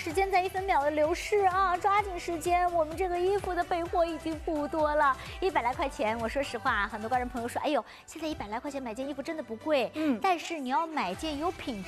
时间在1分秒的流逝啊，抓紧时间，我们这个衣服的备货已经不多了，100来块钱。我说实话，很多观众朋友说，哎呦，现在100来块钱买件衣服真的不贵，但是你要买件有品质